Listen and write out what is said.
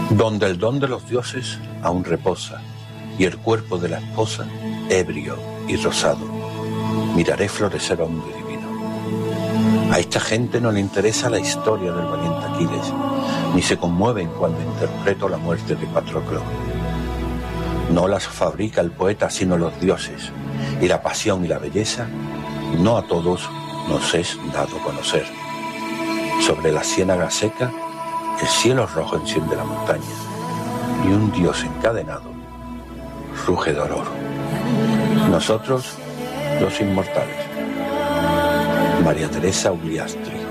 Donde el don de los dioses aún reposa y el cuerpo de la esposa ebrio y rosado, miraré florecer hondo y divino. A esta gente no le interesa la historia del valiente Aquiles, ni se conmueven cuando interpreto la muerte de Patroclo. No las fabrica el poeta sino los dioses, y la pasión y la belleza no a todos nos es dado conocer. Sobre la ciénaga seca el cielo rojo enciende la montaña, y un dios encadenado ruge de dolor. Nosotros, los inmortales. María Teresa Ugliastri.